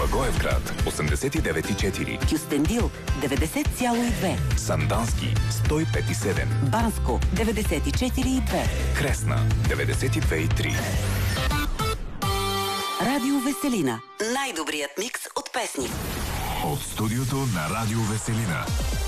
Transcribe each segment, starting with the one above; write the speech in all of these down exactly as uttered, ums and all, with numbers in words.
Благоевград осемдесет и девет и четири, Кюстендил деветдесет цяло и две, Сандански сто и пет и седем, Банско деветдесет и четири и две, Кресна деветдесет и две и три. Радио Веселина. Най-добрият микс от песни. От студиото на Радио Веселина.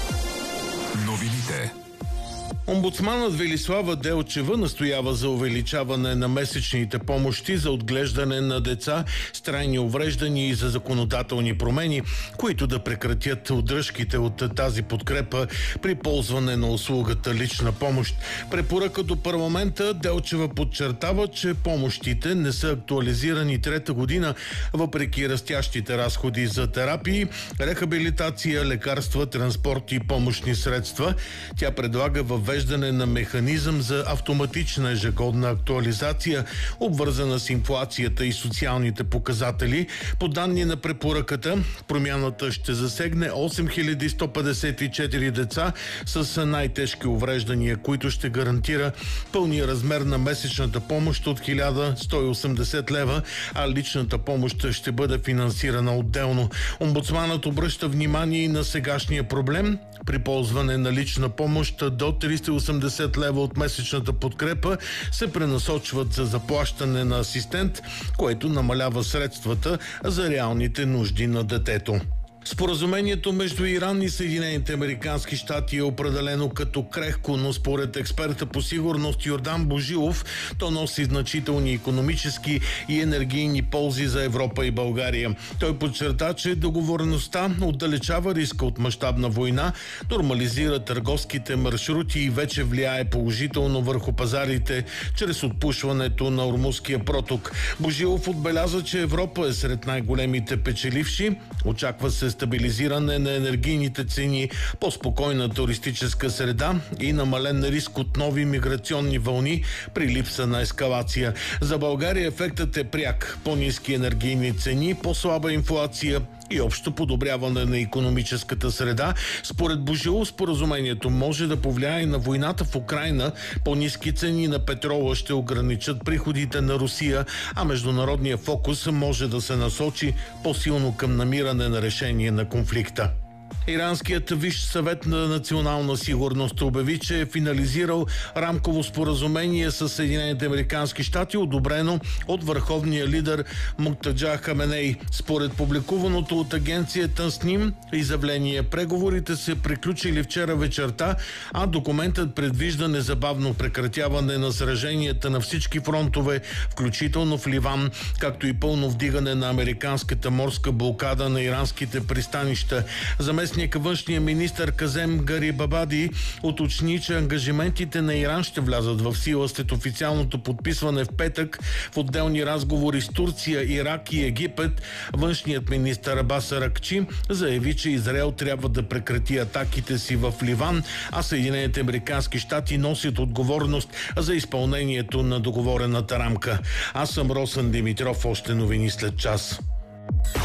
Новините. Омбудсманът Велислава Делчева настоява за увеличаване на месечните помощи за отглеждане на деца с трайни увреждания и за законодателни промени, които да прекратят удръжките от тази подкрепа при ползване на услугата лична помощ. Препоръка до парламента Делчева подчертава, че помощите не са актуализирани трета година, въпреки растящите разходи за терапии, рехабилитация, лекарства, транспорт и помощни средства. Тя предлага въвеждане на механизъм за автоматична ежегодна актуализация, обвързана с инфлацията и социалните показатели. По данни на препоръката, промяната ще засегне осем хиляди сто петдесет и четири деца с най-тежки увреждания, които ще гарантира пълния размер на месечната помощ от хиляда сто и осемдесет лева, а личната помощ ще бъде финансирана отделно. Омбудсманът обръща внимание и на сегашния проблем. При ползване на лична помощ до триста и осемдесет лева от месечната подкрепа се пренасочват за заплащане на асистент, което намалява средствата за реалните нужди на детето. Споразумението между Иран и Съединените американски щати е определено като крехко, но според експерта по сигурност Йордан Божилов, то носи значителни икономически и енергийни ползи за Европа и България. Той подчерта, че договореността отдалечава риска от мащабна война, нормализира търговските маршрути и вече влияе положително върху пазарите чрез отпушването на Ормузския проток. Божилов отбеляза, че Европа е сред най-големите печеливши. Очаква се стабилизиране на енергийните цени, по-спокойна туристическа среда и намален риск от нови миграционни вълни при липса на ескалация. За България ефектът е пряк. По-ниски енергийни цени, по-слаба инфлация и общо подобряване на икономическата среда. Според Божилов, споразумението може да повлияе и на войната в Украйна. По-ниски цени на петрола ще ограничат приходите на Русия, а международният фокус може да се насочи по-силно към намиране на решение на конфликта. Иранският Висш съвет на национална сигурност обяви, че е финализирал рамково споразумение с Съединените американски щати, одобрено от върховния лидер Муктаджа Хаменей. Според публикуваното от агенцията СНИМ изявление, преговорите се приключили вчера вечерта, а документът предвижда незабавно прекратяване на сраженията на всички фронтове, включително в Ливан, както и пълно вдигане на американската морска блокада на иранските пристанища. Заместник външния министър Казем Гарибабади уточни, че ангажиментите на Иран ще влязат в сила след официалното подписване в петък в отделни разговори с Турция, Ирак и Египет. Външният министър Абас Аракчи заяви, че Израел трябва да прекрати атаките си в Ливан, а Съединените американски щати носят отговорност за изпълнението на договорената рамка. Аз съм Росен Димитров, още новини след час.